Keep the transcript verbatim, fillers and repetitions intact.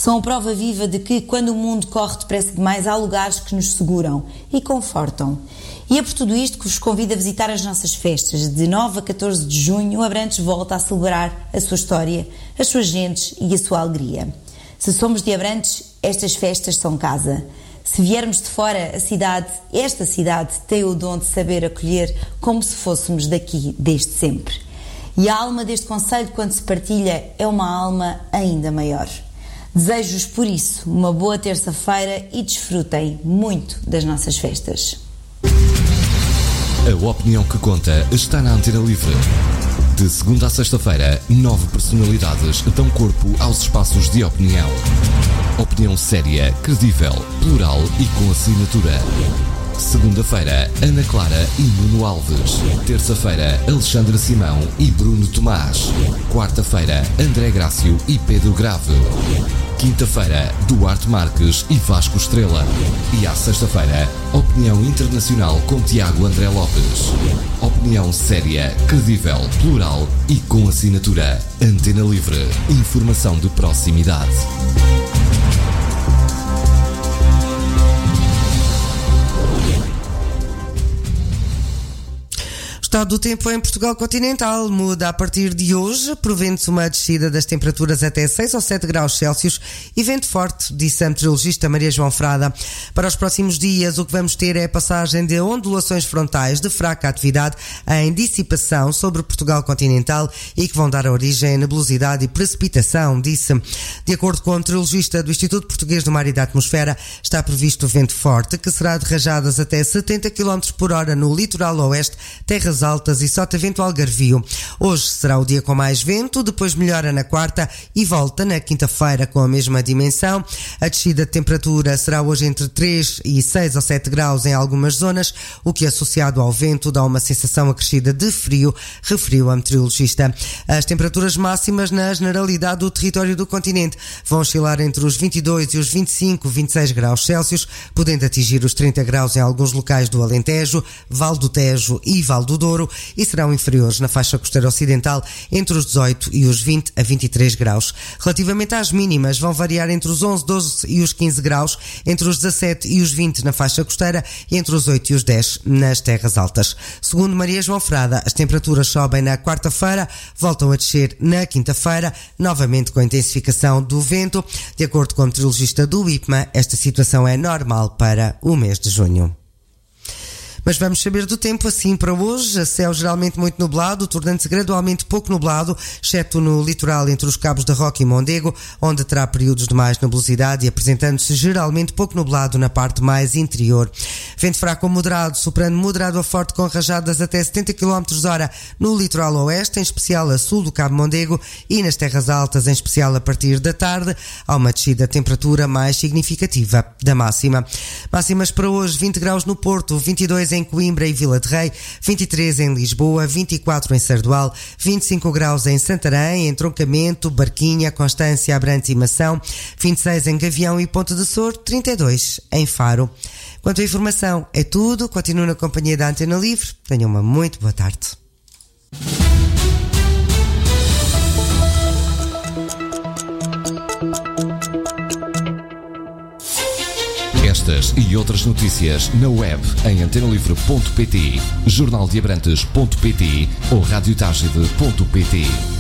São a prova viva de que, quando o mundo corre depressa demais, há lugares que nos seguram e confortam. E é por tudo isto que vos convido a visitar as nossas festas. De nove a catorze de junho, o Abrantes volta a celebrar a sua história, as suas gentes e a sua alegria. Se somos de Abrantes, estas festas são casa. Se viermos de fora, a cidade, esta cidade, tem o dom de saber acolher como se fôssemos daqui desde sempre. E a alma deste concelho, quando se partilha, é uma alma ainda maior. Desejo-vos, por isso, uma boa terça-feira e desfrutem muito das nossas festas. A opinião que conta está na Antena Livre. De segunda a sexta-feira, nove personalidades dão corpo aos espaços de opinião. Opinião séria, credível, plural e com assinatura. Segunda-feira, Ana Clara e Nuno Alves. Terça-feira, Alexandra Simão e Bruno Tomás. Quarta-feira, André Grácio e Pedro Grave. Quinta-feira, Duarte Marques e Vasco Estrela. E à sexta-feira, Opinião Internacional com Tiago André Lopes. Opinião séria, credível, plural e com assinatura. Antena Livre. Informação de proximidade. O estado do tempo em Portugal continental muda a partir de hoje, prevendo-se uma descida das temperaturas até seis ou sete graus Celsius e vento forte, disse a meteorologista Maria João Frada. Para os próximos dias, o que vamos ter é a passagem de ondulações frontais de fraca atividade em dissipação sobre Portugal continental e que vão dar origem a nebulosidade e precipitação, disse. De acordo com a meteorologista do Instituto Português do Mar e da Atmosfera, está previsto vento forte, que será de rajadas até setenta quilómetros por hora no litoral oeste, terras altas e sotavento algarvio. Hoje será o dia com mais vento, depois melhora na quarta e volta na quinta-feira com a mesma dimensão. A descida de temperatura será hoje entre três e seis ou sete graus em algumas zonas, o que associado ao vento dá uma sensação acrescida de frio, referiu a meteorologista. As temperaturas máximas na generalidade do território do continente vão oscilar entre os vinte e dois e os vinte e cinco, vinte e seis graus Celsius, podendo atingir os trinta graus em alguns locais do Alentejo, Val do Tejo e Val do Douro, e serão inferiores na faixa costeira ocidental entre os dezoito e os vinte a vinte e três graus. Relativamente às mínimas, vão variar entre os onze, doze e os quinze graus, entre os dezassete e os vinte na faixa costeira e entre os oito e os dez nas terras altas. Segundo Maria João Frada, as temperaturas sobem na quarta-feira, voltam a descer na quinta-feira, novamente com a intensificação do vento. De acordo com a meteorologista do I P M A, esta situação é normal para o mês de junho. Mas vamos saber do tempo assim para hoje. Céu geralmente muito nublado, tornando-se gradualmente pouco nublado, exceto no litoral entre os Cabos da Roca e Mondego, onde terá períodos de mais nebulosidade e apresentando-se geralmente pouco nublado na parte mais interior. Vento fraco ou moderado, soprando moderado a forte com rajadas até setenta quilómetros hora no litoral oeste, em especial a sul do Cabo Mondego, e nas terras altas, em especial a partir da tarde, há uma descida de temperatura mais significativa da máxima. Máximas para hoje: vinte graus no Porto, vinte e dois em Coimbra e Vila de Rei, vinte e três em Lisboa, vinte e quatro em Sardual, vinte e cinco graus em Santarém, Entroncamento, Barquinha, Constância, Abrantes e Mação, vinte e seis em Gavião e Ponte de Sor, trinta e dois em Faro. Quanto à informação, é tudo. Continuo na companhia da Antena Livre. Tenham uma muito boa tarde. Estas e outras notícias na web em antena livre ponto pt, jornal de abrantes ponto pt ou rádio tagide ponto pt.